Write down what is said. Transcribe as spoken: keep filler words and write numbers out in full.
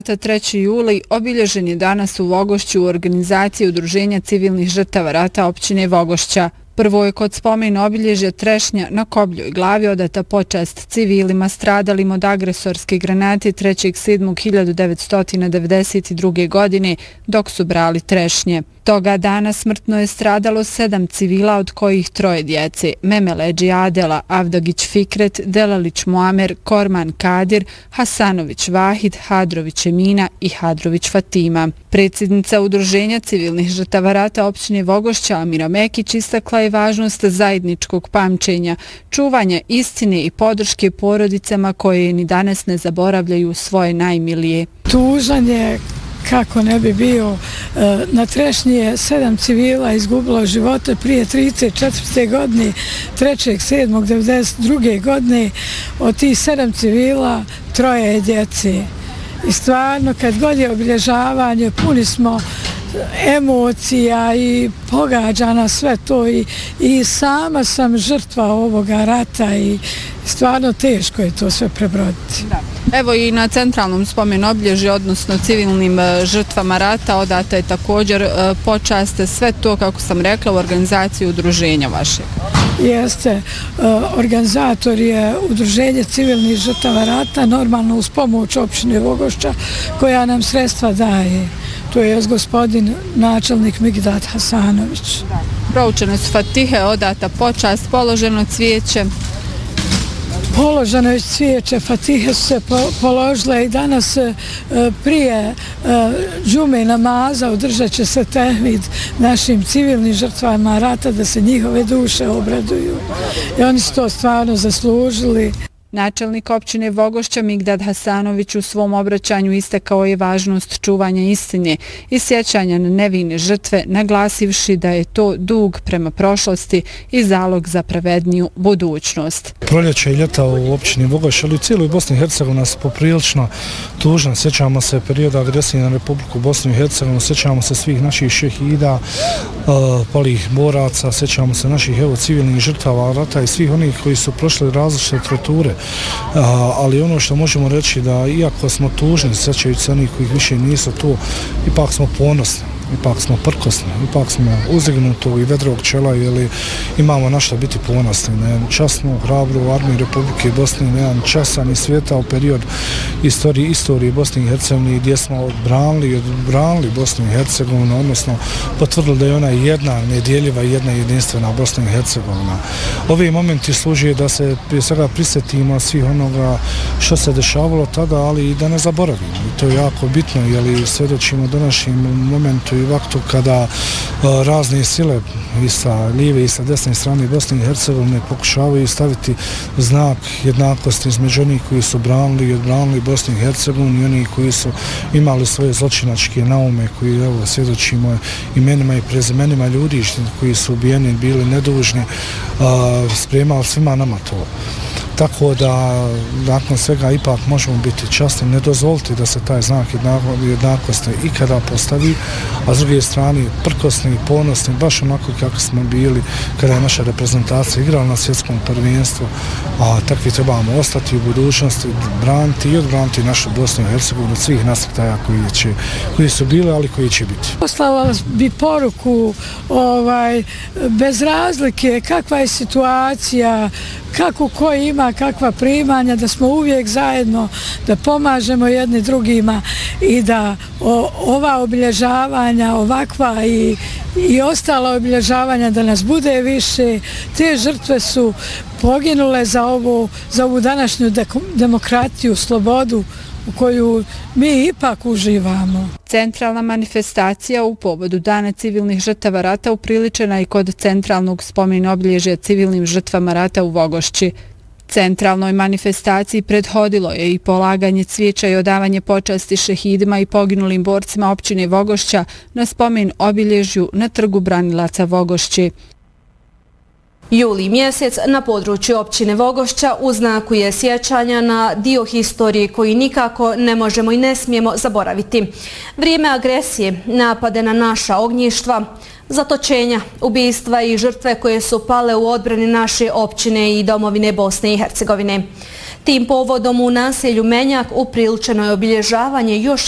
treći juli obilježen je danas u Vogošću u organizaciji Udruženja civilnih žrtava rata općine Vogošća. Prvo je kod spomen obilježja Trešnja na Kobljoj glavi odata počast civilima stradalim od agresorske granate trećeg sedmog hiljadu devetsto devedeset druge. godine dok su brali trešnje. Toga dana smrtno je stradalo sedam civila, od kojih troje djece: Memeleđi Adela, Avdagić Fikret, Delalić Muamer, Korman Kadir, Hasanović Vahid, Hadrović Emina i Hadrović Fatima. Predsjednica Udruženja civilnih žrtava rata općine Vogošća Amira Mekić istakla je važnost zajedničkog pamćenja, čuvanja istine i podrške porodicama koje ni danas ne zaboravljaju svoje najmilije. Tužan je, kako ne bi bio, na Trešnji je sedam civila izgubilo živote prije trideset četvrte. godine, trećeg sedmog devedeset druge. godine. Od tih sedam civila troje je djece. I stvarno, kad god je obilježavanje, puni smo emocija i pogađa na sve to i, i sama sam žrtva ovoga rata i stvarno teško je to sve prebroditi. Da. Evo i na centralnom spomen obilježju, odnosno civilnim žrtvama rata, odata je također počast, sve to, kako sam rekla, u organizaciji udruženja vašeg. Jeste, organizator je Udruženje civilnih žrtava rata, normalno uz pomoć općine Vogošća, koja nam sredstva daje. To je gospodin načelnik Migdad Hasanović. Proučene su fatihe, odata počast, položeno cvijeće. Položeno je cvijeće, fatihe su se položile i danas prije džume namaza održat će se tehvid našim civilnim žrtvama rata da se njihove duše obraduju. I oni su to stvarno zaslužili. Načelnik općine Vogošća Migdad Hasanović u svom obraćanju istakao je važnost čuvanja istine i sjećanja na nevine žrtve, naglasivši da je to dug prema prošlosti i zalog za pravedniju budućnost. Proljeće i ljeta u općini Vogošća, ali u cijeloj Bosni i Hercegovini nas poprilično tužan. Sjećamo se perioda agresije na Republiku Bosnu i Hercegovinu, sjećamo se svih naših šehida, palih boraca, sjećamo se naših evo civilnih žrtava rata i svih onih koji su prošli različite torture. Ali ono što možemo reći da iako smo tužni, sjećajući se onih kojih više nisu tu, ipak smo ponosni, ipak smo prkosni, ipak smo uzdignutog i vedrog čela, jer imamo na što biti ponosni. Na jednu časnu, hrabru armiju Republike Bosne, na jedan časan i svijetao period istorije, istorije Bosne i Hercegovine, gdje smo odbranili i odbranili Bosnu i Hercegovinu, odnosno potvrdili da je ona jedna nedjeljiva i jedna jedinstvena Bosna i Hercegovina. Ovi momenti služe da se prije svega prisjetimo svih onoga što se dešavalo tada, ali i da ne zaboravimo. I to je jako bitno, jer svjedočimo današnjem momentu i vaktu kada uh, razne sile i sa lijeve i sa desne strane Bosne i Hercegovine pokušavaju staviti znak jednakosti između onih koji su branili i odbranili Bosnu i Hercegovinu i onih koji su imali svoje zločinačke naume, koji evo svjedočimo imenima i prezimenima ljudi koji su ubijeni, bili nedužni, uh, spremali svima nama to. Tako da nakon svega ipak možemo biti časni, ne dozvoliti da se taj znak jednakosti ikada postavi, a s druge strane prkosni i ponosni, baš onako kako smo bili kada je naša reprezentacija igrala na svjetskom prvenstvu, a takvi trebamo ostati u budućnosti, braniti i odbraniti našu Bosnu i Hercegovinu od svih nasrtaja koji, će, koji su bili, ali koji će biti. Poslala bi poruku ovaj, bez razlike kakva je situacija, kako ko ima kakva primanja, da smo uvijek zajedno, da pomažemo jedni drugima i da o, ova obilježavanja, ovakva i, i ostala obilježavanja da nas bude više. Te žrtve su poginule za ovu, za ovu današnju de, demokratiju, slobodu u koju mi ipak uživamo. Centralna manifestacija u povodu Dana civilnih žrtava rata upriličena je kod centralnog spomen obilježja civilnim žrtvama rata u Vogošći. Centralnoj manifestaciji prethodilo je i polaganje cvijeća i odavanje počasti šehidima i poginulim borcima općine Vogošća na spomen obilježju na trgu Branilaca Vogošće. Juli mjesec na području općine Vogošća u znaku je sjećanja na dio historije koji nikako ne možemo i ne smijemo zaboraviti. Vrijeme agresije, napade na naša ognjištva, zatočenja, ubijstva i žrtve koje su pale u odbrani naše općine i domovine Bosne i Hercegovine. Tim povodom u naselju Menjak upriličeno je obilježavanje još